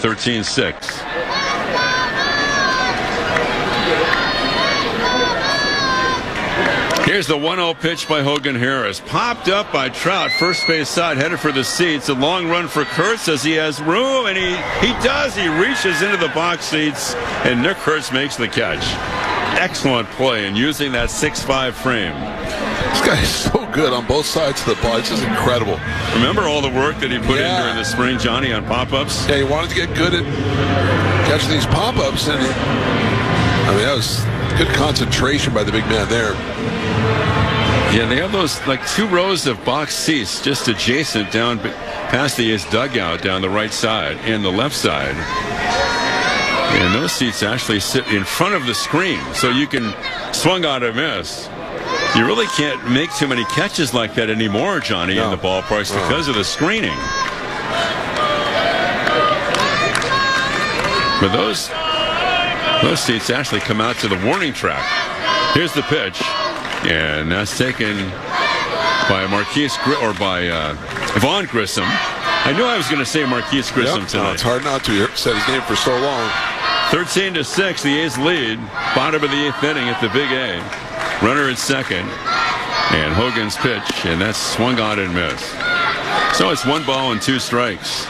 13-6. Here's the 1-0 pitch by Hogan Harris. Popped up by Trout, first base side, headed for the seats. A long run for Kurtz as he has room, and he does. He reaches into the box seats, and Nick Kurtz makes the catch. Excellent play in using that 6'5" frame. This guy is so good on both sides of the ball. It's just incredible. Remember all the work that he put in during the spring, Johnny, on pop-ups? Yeah, he wanted to get good at catching these pop-ups, and that was good concentration by the big man there. Yeah, they have those like 2 rows of box seats just adjacent down past the A's dugout down the right side and the left side. And those seats actually sit in front of the screen, so you can swung out or miss. You really can't make too many catches like that anymore, Johnny, in the ballparks because of the screening. But those seats actually come out to the warning track. Here's the pitch, and that's taken by Vaughn Grissom. I knew I was going to say Marquise Grissom tonight. No, it's hard not to. You said his name for so long. 13-6, the A's lead. Bottom of the 8th inning at the Big A. Runner at second, and Hogan's pitch, and that's swung on and missed. So it's 1 ball and 2 strikes.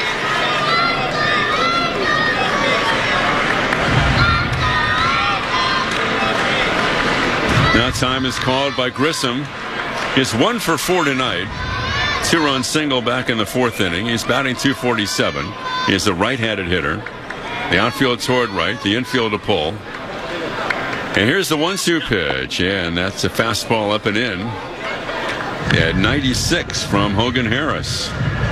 Now time is called by Grissom. He's 1 for 4 tonight. 2-run single back in the 4th inning. He's batting .247. He's a right-handed hitter. The outfield toward right, the infield to pull. And here's the 1-2 pitch, and that's a fastball up and in at 96 from Hogan Harris.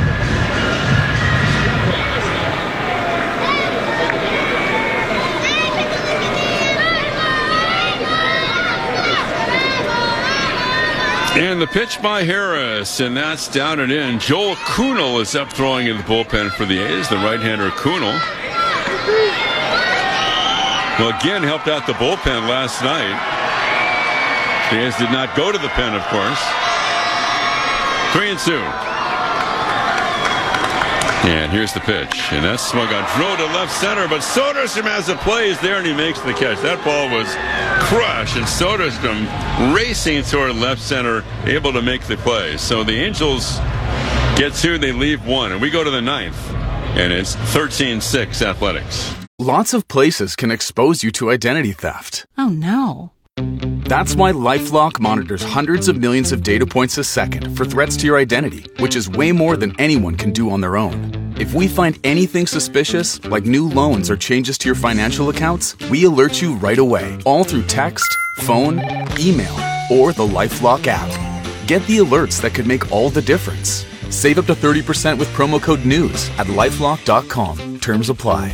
And the pitch by Harris, and that's down and in. Joel Kuhnel is up throwing in the bullpen for the A's, the right-hander Kuhnel. Well, again, helped out the bullpen last night. The A's did not go to the pen, of course. 3-2. And here's the pitch. And that's swung on. Drilled to left center, but Soderstrom has a play. He's there, and he makes the catch. That ball was crushed, and Soderstrom racing toward left center, able to make the play. So the Angels get 2, they leave 1. And we go to the 9th, and it's 13-6 Athletics. Lots of places can expose you to identity theft. Oh, no. That's why LifeLock monitors hundreds of millions of data points a second for threats to your identity, which is way more than anyone can do on their own. If we find anything suspicious, like new loans or changes to your financial accounts, we alert you right away, all through text, phone, email, or the LifeLock app. Get the alerts that could make all the difference. Save up to 30% with promo code NEWS at LifeLock.com. Terms apply.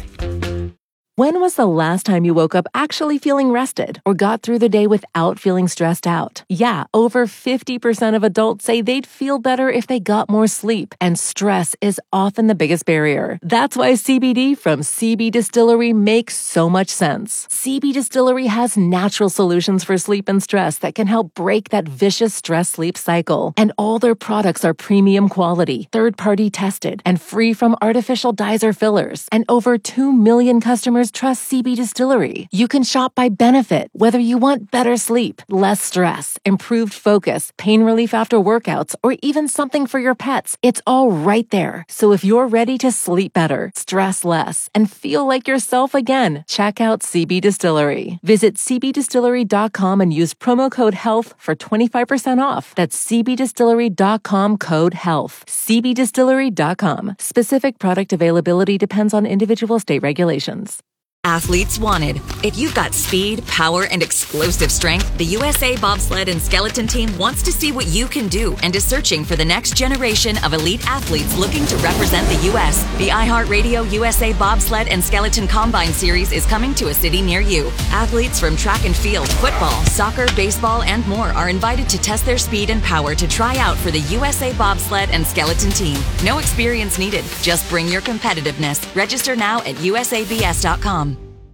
When was the last time you woke up actually feeling rested or got through the day without feeling stressed out? Yeah, over 50% of adults say they'd feel better if they got more sleep, and stress is often the biggest barrier. That's why CBD from CB Distillery makes so much sense. CB Distillery has natural solutions for sleep and stress that can help break that vicious stress-sleep cycle. And all their products are premium quality, third-party tested, and free from artificial dyes or fillers. And over 2 million customers trust CB Distillery. You can shop by benefit, whether you want better sleep, less stress, improved focus, pain relief after workouts, or even something for your pets. It's all right there. So if you're ready to sleep better, stress less, and feel like yourself again, check out CB Distillery. Visit cbdistillery.com and use promo code HEALTH for 25% off. That's cbdistillery.com, code HEALTH. cbdistillery.com. Specific product availability depends on individual state regulations. Athletes wanted. If you've got speed, power, and explosive strength, the USA Bobsled and Skeleton Team wants to see what you can do and is searching for the next generation of elite athletes looking to represent the U.S. The iHeartRadio USA Bobsled and Skeleton Combine Series is coming to a city near you. Athletes from track and field, football, soccer, baseball, and more are invited to test their speed and power to try out for the USA Bobsled and Skeleton Team. No experience needed. Just bring your competitiveness. Register now at usabs.com.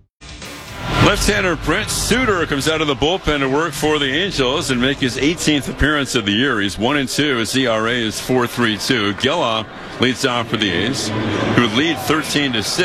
Left-hander Brent Suter comes out of the bullpen to work for the Angels and make his 18th appearance of the year. He's 1-2. His ERA is 4.32. Gela leads off for the A's, who lead 13-6.